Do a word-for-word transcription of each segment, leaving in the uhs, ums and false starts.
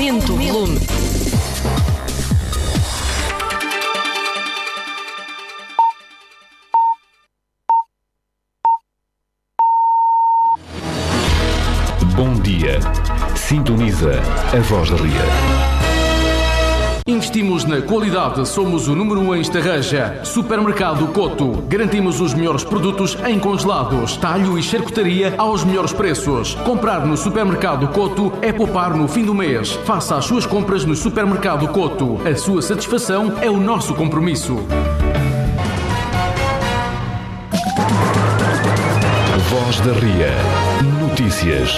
Aumenta o volume. Bom dia. Sintoniza a Voz da Ria. Investimos na qualidade, somos o número um em Estarreja. Supermercado Coto. Garantimos os melhores produtos em congelados, talho e charcutaria aos melhores preços. Comprar no Supermercado Coto é poupar no fim do mês. Faça as suas compras no Supermercado Coto. A sua satisfação é o nosso compromisso. Voz da Ria. Notícias.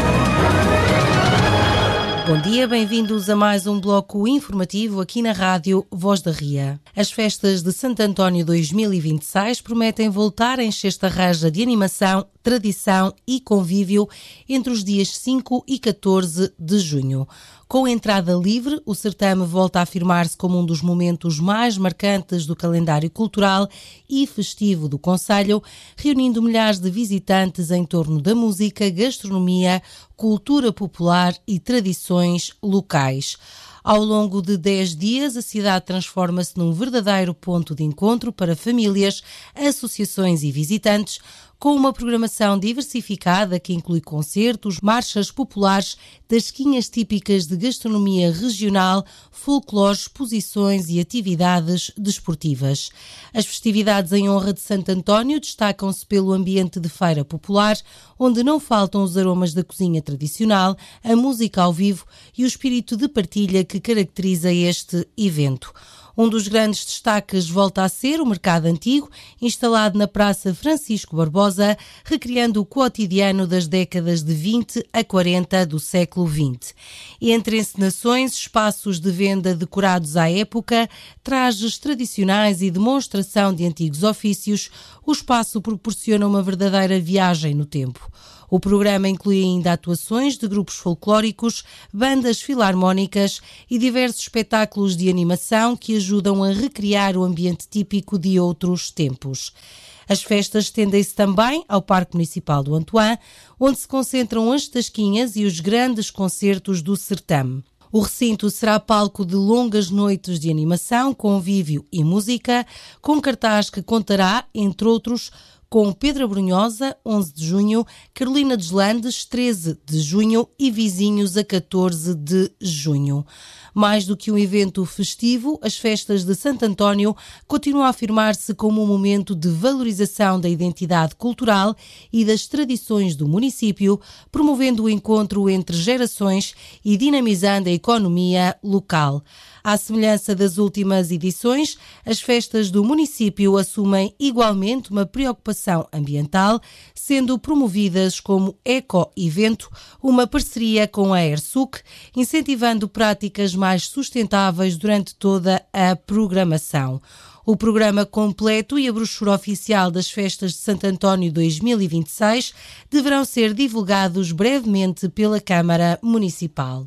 Bom dia, bem-vindos a mais um bloco informativo aqui na rádio Voz da Ria. As festas de Santo António dois mil e vinte e seis prometem voltar a encher esta raja de animação, tradição e convívio entre os dias cinco e catorze de junho. Com entrada livre, o certame volta a afirmar-se como um dos momentos mais marcantes do calendário cultural e festivo do concelho, reunindo milhares de visitantes em torno da música, gastronomia, cultura popular e tradições locais. Ao longo de dez dias, a cidade transforma-se num verdadeiro ponto de encontro para famílias, associações e visitantes, com uma programação diversificada que inclui concertos, marchas populares, tasquinhas típicas de gastronomia regional, folclore, exposições e atividades desportivas. As festividades em honra de Santo António destacam-se pelo ambiente de feira popular, onde não faltam os aromas da cozinha tradicional, a música ao vivo e o espírito de partilha que caracteriza este evento. Um dos grandes destaques volta a ser o Mercado Antigo, instalado na Praça Francisco Barbosa, recriando o cotidiano das décadas de vinte a quarenta do século vinte. Entre encenações, espaços de venda decorados à época, trajes tradicionais e demonstração de antigos ofícios, o espaço proporciona uma verdadeira viagem no tempo. O programa inclui ainda atuações de grupos folclóricos, bandas filarmónicas e diversos espetáculos de animação que ajudam a recriar o ambiente típico de outros tempos. As festas estendem-se também ao Parque Municipal do Antoine, onde se concentram as tasquinhas e os grandes concertos do certame. O recinto será palco de longas noites de animação, convívio e música, com cartaz que contará, entre outros, com Pedro Brunhosa, onze de junho, Carolina Deslandes, treze de junho e Vizinhos, a catorze de junho. Mais do que um evento festivo, as festas de Santo António continuam a afirmar-se como um momento de valorização da identidade cultural e das tradições do município, promovendo o encontro entre gerações e dinamizando a economia local. À semelhança das últimas edições, as festas do município assumem igualmente uma preocupação ambiental, sendo promovidas como eco-evento, uma parceria com a ERSUC, incentivando práticas mais sustentáveis durante toda a programação. O programa completo e a brochura oficial das festas de Santo António dois mil e vinte e seis deverão ser divulgados brevemente pela Câmara Municipal.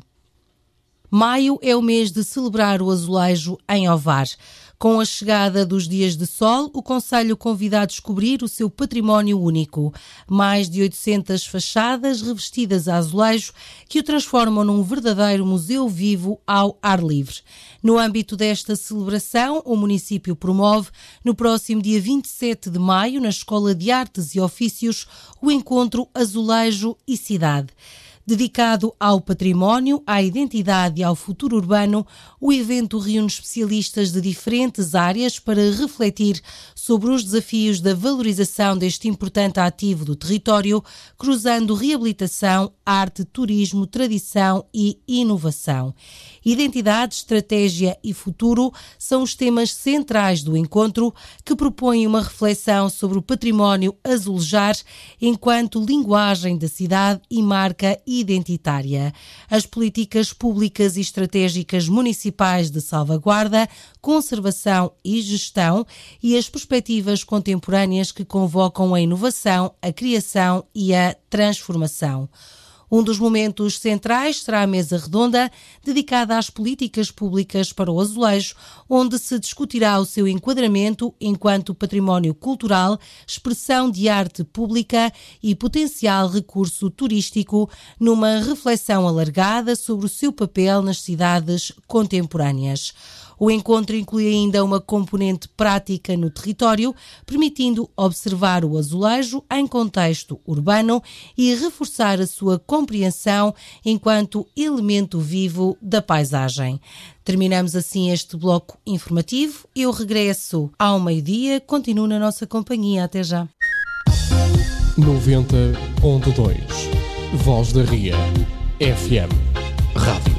Maio é o mês de celebrar o azulejo em Ovar. Com a chegada dos dias de sol, o concelho convida a descobrir o seu património único. Mais de oitocentas fachadas revestidas a azulejo que o transformam num verdadeiro museu vivo ao ar livre. No âmbito desta celebração, o município promove, no próximo dia vinte e sete de maio, na Escola de Artes e Ofícios, o encontro Azulejo e Cidade. Dedicado ao património, à identidade e ao futuro urbano, o evento reúne especialistas de diferentes áreas para refletir sobre os desafios da valorização deste importante ativo do território, cruzando reabilitação, arte, turismo, tradição e inovação. Identidade, estratégia e futuro são os temas centrais do encontro, que propõem uma reflexão sobre o património azulejar enquanto linguagem da cidade e marca identitária. As políticas públicas e estratégicas municipais de salvaguarda, conservação e gestão e as perspectivas contemporâneas que convocam a inovação, a criação e a transformação. Um dos momentos centrais será a mesa redonda dedicada às políticas públicas para o azulejo, onde se discutirá o seu enquadramento enquanto património cultural, expressão de arte pública e potencial recurso turístico, numa reflexão alargada sobre o seu papel nas cidades contemporâneas. O encontro inclui ainda uma componente prática no território, permitindo observar o azulejo em contexto urbano e reforçar a sua compreensão enquanto elemento vivo da paisagem. Terminamos assim este bloco informativo. Eu regresso ao meio-dia. Continuo na nossa companhia. Até já. noventa ponto dois Voz da Ria F M Rádio.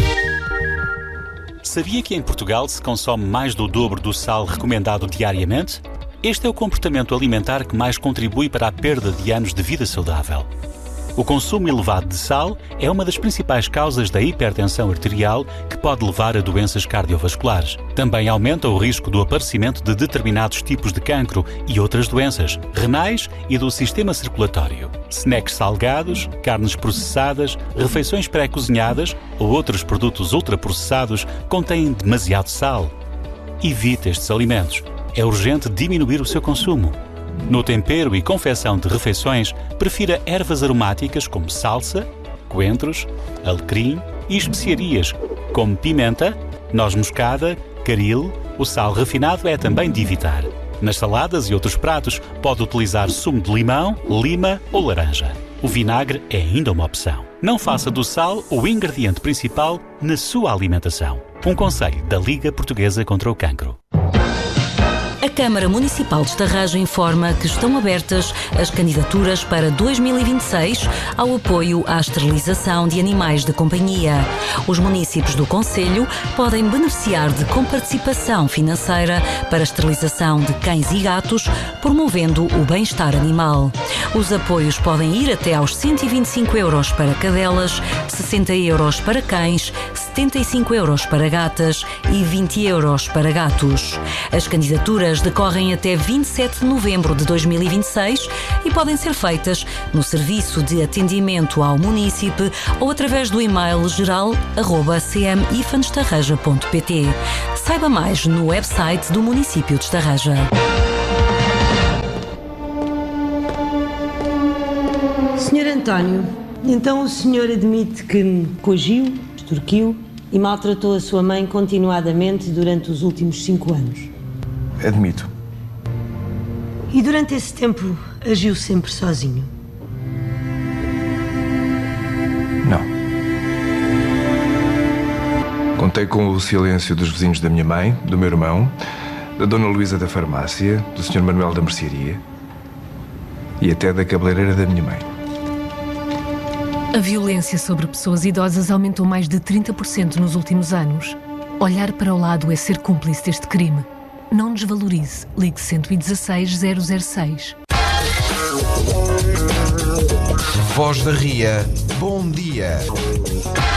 Sabia que em Portugal se consome mais do dobro do sal recomendado diariamente? Este é o comportamento alimentar que mais contribui para a perda de anos de vida saudável. O consumo elevado de sal é uma das principais causas da hipertensão arterial, que pode levar a doenças cardiovasculares. Também aumenta o risco do aparecimento de determinados tipos de cancro e outras doenças renais e do sistema circulatório. Snacks salgados, carnes processadas, refeições pré-cozinhadas ou outros produtos ultraprocessados contêm demasiado sal. Evite estes alimentos. É urgente diminuir o seu consumo. No tempero e confecção de refeições, prefira ervas aromáticas como salsa, coentros, alecrim e especiarias como pimenta, noz moscada, caril. O sal refinado é também de evitar. Nas saladas e outros pratos, pode utilizar sumo de limão, lima ou laranja. O vinagre é ainda uma opção. Não faça do sal o ingrediente principal na sua alimentação. Um conselho da Liga Portuguesa contra o Cancro. A Câmara Municipal de Estarraja informa que estão abertas as candidaturas para dois mil e vinte e seis ao apoio à esterilização de animais de companhia. Os municípios do concelho podem beneficiar de comparticipação financeira para a esterilização de cães e gatos, promovendo o bem-estar animal. Os apoios podem ir até aos cento e vinte e cinco euros para cadelas, sessenta euros para cães, setenta e cinco euros para gatas e vinte euros para gatos. As candidaturas decorrem até vinte e sete de novembro de dois mil e vinte e seis e podem ser feitas no Serviço de Atendimento ao Munícipe ou através do e-mail geral arroba c m ifan estarraja ponto p t. Saiba mais no website do município de Estarraja. senhor António, então o senhor admite que me coagiu, extorquiu e maltratou a sua mãe continuadamente durante os últimos cinco anos? Admito. E durante esse tempo agiu sempre sozinho? Não. Contei com o silêncio dos vizinhos da minha mãe, do meu irmão, da Dona Luísa da farmácia, do senhor Manuel da mercearia e até da cabeleireira da minha mãe. A violência sobre pessoas idosas aumentou mais de trinta por cento nos últimos anos. Olhar para o lado é ser cúmplice deste crime. Não desvalorize. Ligue cento e dezasseis zero zero seis. Voz da Ria. Bom dia.